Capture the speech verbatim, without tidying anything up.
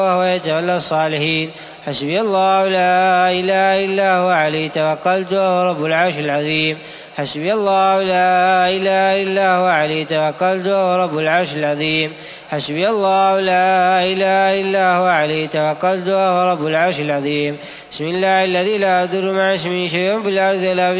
وهو يتولى الصالحين. حسبي الله لا إله إلا هو عليه توكلت وهو رب العرش العظيم. حسبي الله لا إله إلا هو عليه توكلت وهو رب العرش العظيم. حسبي الله لا إله إلا هو عليه توكلت وهو رب العرش العظيم. بسم الله الذي لا يضر مع اسمه شيء في الأرض ولا في